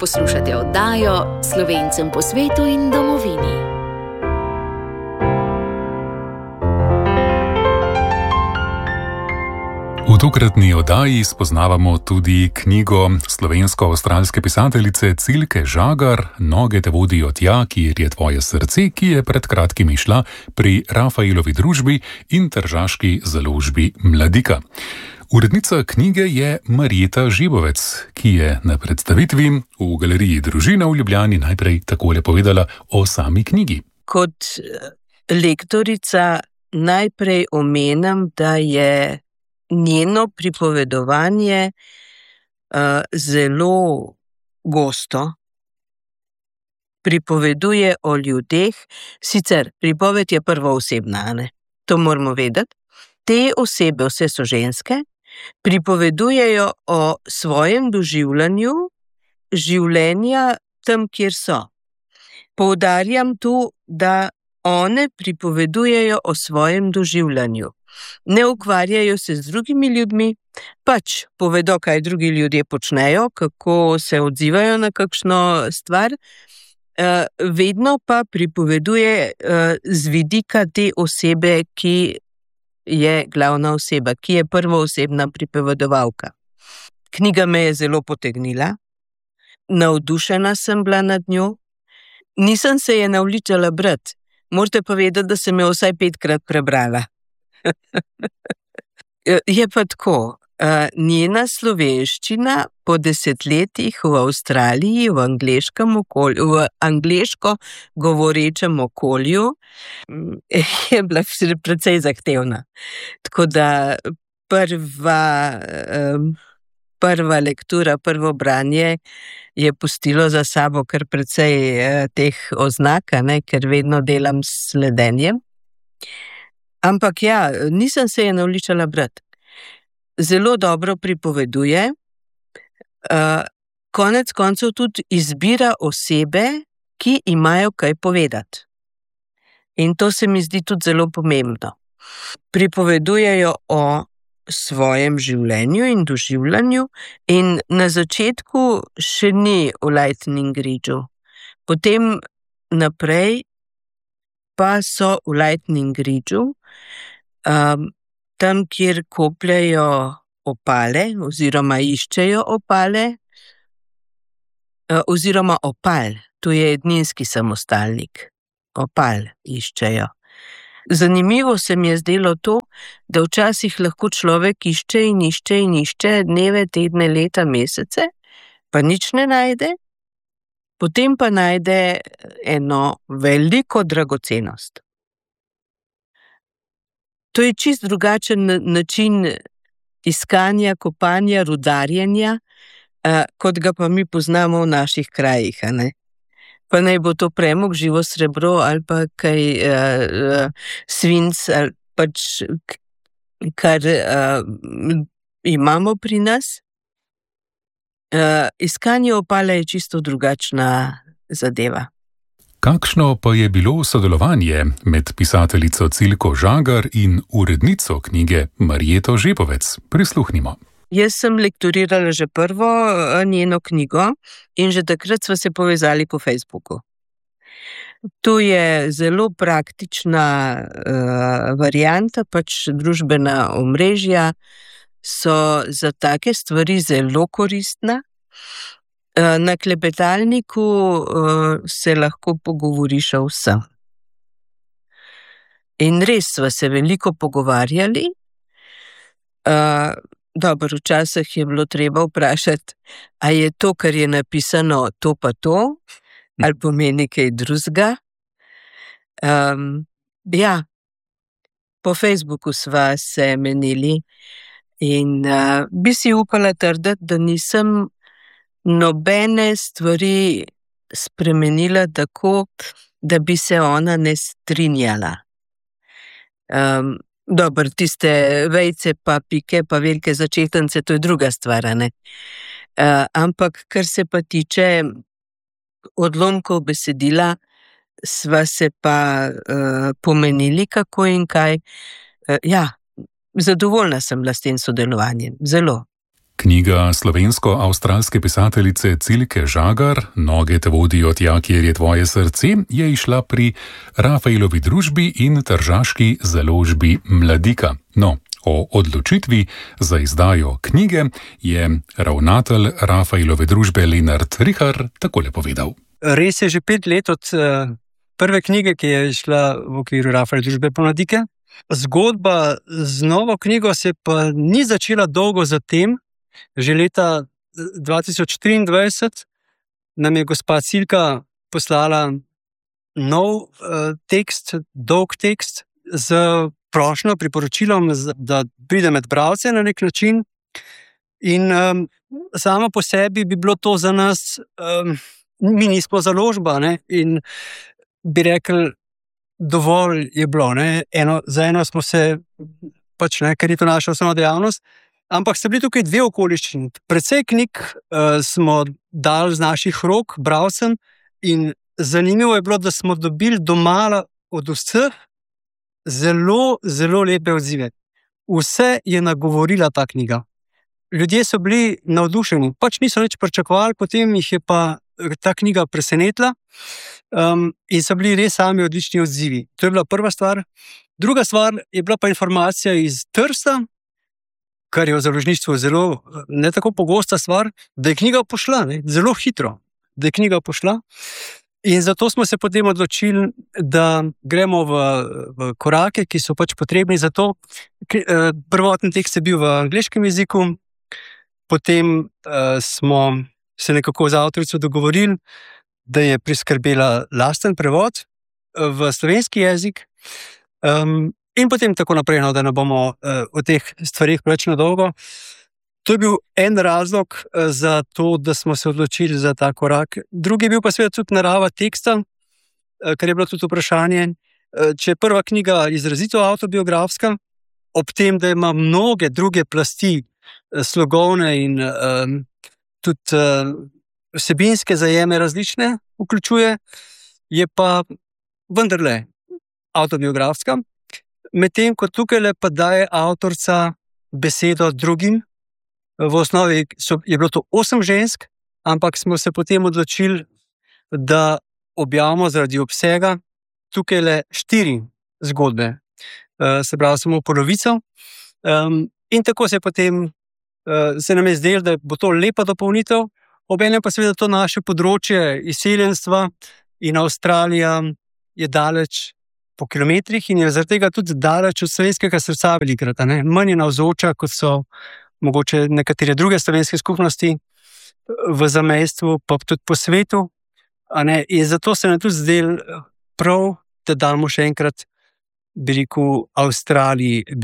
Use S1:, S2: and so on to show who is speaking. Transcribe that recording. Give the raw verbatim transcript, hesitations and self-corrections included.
S1: Poslušate oddajo Slovencem po svetu in domovini.
S2: V tokratni oddaji spoznavamo tudi knjigo slovensko-avstralske pisateljice Cilke Žagar Noge te vodijo tja, kjer je tvoje srce, ki je pred kratkim išla pri Rafaelovi družbi in tržaški založbi Mladika. Urednica knjige je Marjeta Žibovec, ki je na predstavitvi v Galeriji Družina v Ljubljani najprej takole povedala o sami knjigi.
S3: Kot lektorica najprej omenim, da je njeno pripovedovanje uh, zelo gosto. Pripoveduje o ljudeh, sicer pripoved je prvoosebna, ne? To moramo vedeti. Te osebe, vse so ženske, pripovedujejo o svojem doživljanju življenja tam, kjer so. Poudarjam tu, da one pripovedujejo o svojem doživljanju. Ne ukvarjajo se z drugimi ljudmi, pač povedo, kaj drugi ljudje počnejo, kako se odzivajo na kakšno stvar, vedno pa pripoveduje z vidika te osebe, ki je glavna oseba, ki je prvoosebna pripovedovalka. Knjiga me je zelo potegnila, navdušena sem bila nad njo, nisem se je navličala brati, morate pa vedeti, da sem jo vsaj petkrat prebrala. Je pa tako, njena slovenščina po desetletjih v Avstraliji, v angleškem okolju, v angleško govorečem okolju, je bila precej zahtevna. Tako da prva, prva lektura, prvo branje je pustilo za sabo kar precej teh oznak, ne, ker vedno delam s sledenjem. Ampak ja, nisem se je navličala brati. Zelo dobro pripoveduje, uh, konec koncev tudi izbira osebe, ki imajo kaj povedati. In to se mi zdi tudi zelo pomembno. Pripovedujejo o svojem življenju in doživljanju in na začetku še ni v Lightning Ridgeu. Potem naprej pa so v Lightning Ridgeu, um, tam, kjer kopljajo opale oziroma iščejo opale, uh, oziroma opal, to je edninski samostalnik, opal iščejo. Zanimivo se mi je zdelo to, da včasih lahko človek išče in išče in išče dneve, tedne, leta, mesece, pa nič ne najde, potem pa najde eno veliko dragocenost. To je čisto drugačen način iskanja, kopanja, rudarjenja, eh, kot ga pa mi poznamo v naših krajih, a ne? Pa naj bo to premog, živo srebro ali pa kaj eh, svinc ali pač kar eh, imamo pri nas. Uh, iskanje opale je čisto drugačna zadeva.
S2: Kakšno pa je bilo sodelovanje med pisateljico Cilko Žagar in urednico knjige Marjeto Žibovec? Prisluhnimo.
S3: Jaz sem lektorirala že prvo njeno knjigo in že takrat sva se povezali po Facebooku. Tu je zelo praktična uh, varianta, pač družbena omrežja so za take stvari zelo koristna. Na klepetalniku se lahko pogovoriš o vsem. In res sva se veliko pogovarjali. Dobro, včasih je bilo treba vprašati, a je to, kar je napisano, to pa to, ali pomeni kaj drugega. Um, ja, po Facebooku sva se menili. In uh, bi si upala trditi, da nisem nobene stvari spremenila tako, da bi se ona ne strinjala. Um, dobro, tiste vejce pa pike pa velike začetnice, to je druga stvar, ne? Uh, ampak kar se pa tiče odlomkov besedila, sva se pa uh, pomenili kako in kaj. Uh, ja, zadovoljna sem bila s tem sodelovanjem, zelo.
S2: Knjiga slovensko-avstralske pisateljice Cilke Žagar, Noge te vodijo tja, kjer je tvoje srce, je izšla pri Rafaelovi družbi in tržaški založbi Mladika. No, o odločitvi za izdajo knjige je ravnatelj Rafaelove družbe Lenart Rihar takole povedal.
S4: Res je že pet let od uh, prve knjige, ki je išla v okviru Rafaelove družbe Mladike. Zgodba z novo knjigo se pa ni začela dolgo zatem. Že leta dva tisoč triindvajset nam je gospa Cilka poslala nov uh, tekst, dolg tekst z prošnjo, priporočilom, da pride med bralce na nek način. In um, samo po sebi bi bilo to za nas, um, mi nismo založba, ne? In bi rekli, dovolj je bilo. Ne? Eno, za eno smo se, pač ne, ker je to naša osnovna dejavnost, ampak so bili tukaj dve okoliščini. Precej knjig uh, smo dali z naših rok bralcem in zanimivo je bilo, da smo dobili domala od vseh zelo, zelo lepe odzive. Vse je nagovorila ta knjiga. Ljudje so bili navdušeni, pač niso nič pričakovali, potem jih je pa ta knjiga presenetila um, in so bili res sami odlični odzivi. To je bila prva stvar. Druga stvar je bila pa informacija iz Trsta, kar je v založništvu zelo ne tako pogosta stvar, da je knjiga pošla, ne, zelo hitro, da je knjiga pošla. In zato smo se potem odločili, da gremo v, v korake, ki so pač potrebni za to. Prvotni tekst je bil v angleškem jeziku, potem uh, smo se nekako z avtorico dogovorili, da je priskrbela lasten prevod v slovenski jezik. Um, In potem tako naprej, no, da ne bomo uh, o teh stvarih preveč na dolgo. To je bil en razlog uh, za to, da smo se odločili za ta korak. Drugi je bil pa seveda tudi narava teksta, uh, kar je bilo tudi vprašanje. Uh, če je prva knjiga izrazito avtobiografska, ob tem, da ima mnoge druge plasti, uh, slogovne in uh, tudi uh, vsebinske zajeme različne vključuje, je pa vendarle avtobiografska. Medtem ko tukaj pa daje avtorica besedo drugim. V osnovi so, je bilo to osem žensk, ampak smo se potem odločili, da objavimo zaradi obsega tukaj le štiri zgodbe. Se pravi, samo polovico. In tako se potem se nam je zdelo, da bo to lepa dopolnitev. Obenem pa seveda to naše področje izseljenstva in Avstralija je daleč po kilometrih in je zaradi tega tudi daleč od slovenskega srca velikrat, ne? Manj je navzoča, kot so mogoče nekatere druge slovenske skupnosti v zamejstvu, pa tudi po svetu. A ne? In zato se nam tudi zdelo prav, da damo še enkrat, bi rekel, Avstraliji